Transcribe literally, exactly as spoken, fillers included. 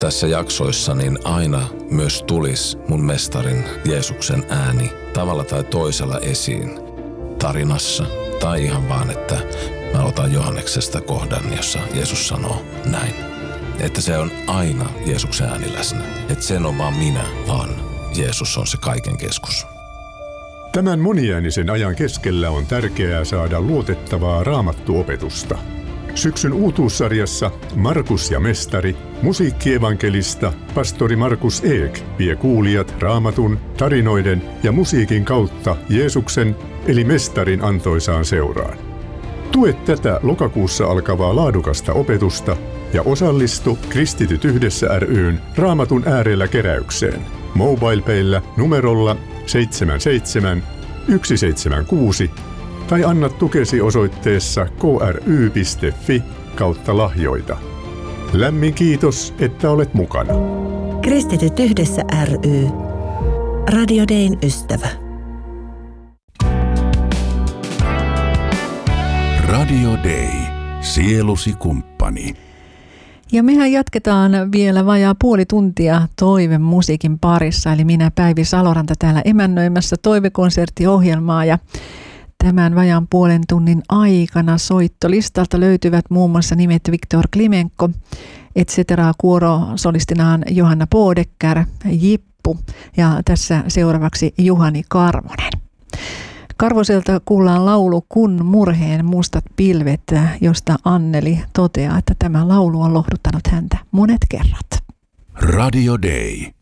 tässä jaksoissa niin aina myös tulisi mun mestarin Jeesuksen ääni tavalla tai toisella esiin tarinassa. Tai ihan vaan, että mä otan Johanneksesta kohdan, jossa Jeesus sanoo näin. Että se on aina Jeesuksen ääni läsnä. Että sen on vaan minä, vaan Jeesus on se kaiken keskus. Tämän moniäänisen ajan keskellä on tärkeää saada luotettavaa raamattuopetusta. Syksyn uutuussarjassa Markus ja mestari, musiikkievankelista pastori Markus Eek vie kuulijat raamatun, tarinoiden ja musiikin kautta Jeesuksen eli mestarin antoisaan seuraan. Tue tätä lokakuussa alkavaa laadukasta opetusta ja osallistu Kristityt yhdessä ry:n Raamatun äärellä keräykseen. MobilePayllä numerolla seitsemän seitsemän yksi seitsemän kuusi tai anna tukesi osoitteessa kry piste fi kautta lahjoita. Lämmin kiitos, että olet mukana. Kristityt yhdessä ry. Radio Dayn ystävä. Radio Day. Sielusi kumppani. Ja mehän jatketaan vielä vajaa puoli tuntia toivemusiikin parissa, eli minä Päivi Saloranta täällä emännöimässä toivekonserttiohjelmaa, ja tämän vajaan puolen tunnin aikana soittolistalta löytyvät muun muassa nimet Viktor Klimenko, et cetera kuorosolistinaan Johanna Bodecker, Jippu ja tässä seuraavaksi Juhani Karvonen. Karvoselta kuullaan laulu Kun murheen mustat pilvet, josta Anneli toteaa, että tämä laulu on lohduttanut häntä monet kerrat. Radio Day.